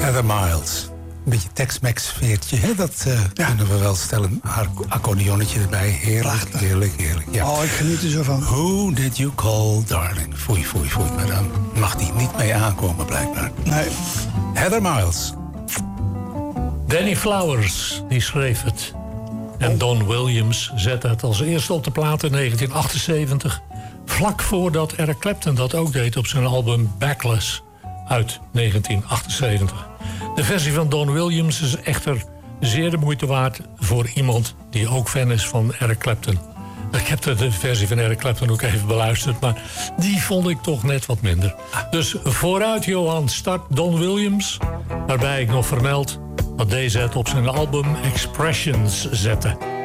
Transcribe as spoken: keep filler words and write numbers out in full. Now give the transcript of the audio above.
Heather Miles. Een beetje Tex-Mex veertje, hè? Dat uh, ja. kunnen we wel stellen. Haar accordeonnetje erbij. Heerlijk, Prachtig. heerlijk, heerlijk. Ja. Oh, ik geniet er zo van. Who did you call darling? Foei, foei, foei. Maar dan mag die niet mee aankomen, blijkbaar. Nee. Heather Miles. Danny Flowers, die schreef het. En Don Williams zette het als eerste op de plaat in negentien achtenzeventig. Vlak voordat Eric Clapton dat ook deed op zijn album Backless uit negentien achtenzeventig. De versie van Don Williams is echter zeer de moeite waard voor iemand die ook fan is van Eric Clapton. Ik heb de versie van Eric Clapton ook even beluisterd, maar die vond ik toch net wat minder. Dus vooruit Johan, start Don Williams, waarbij ik nog vermeld dat deze het op zijn album Expressions zette.